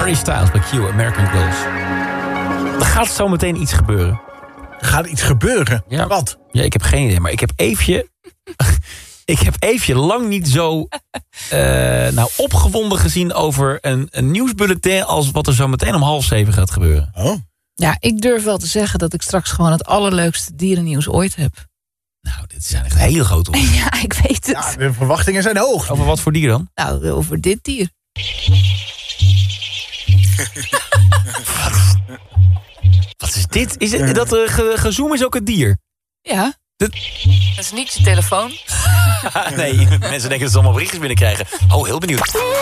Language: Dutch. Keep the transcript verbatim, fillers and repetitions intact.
Harry Styles bij Q, American Girls. Er gaat zo meteen iets gebeuren. Er gaat iets gebeuren? Ja. Wat? Ja, ik heb geen idee, maar ik heb even... ik heb even lang niet zo uh, nou, opgewonden gezien over een, een nieuwsbulletin als wat er zo meteen om half zeven gaat gebeuren. Oh. Ja, ik durf wel te zeggen dat ik straks gewoon het allerleukste dierennieuws ooit heb. Nou, dit zijn echt hele grote onderwerpen. Ja, ik weet het. Ja, de verwachtingen zijn hoog. Over wat voor dier dan? Nou, over dit dier. Wat is dit? Is het, dat uh, ge, gezoom is ook het dier? Ja. Dat... dat is niet je telefoon. nee, mensen denken dat ze allemaal berichtjes binnenkrijgen. Oh, heel benieuwd.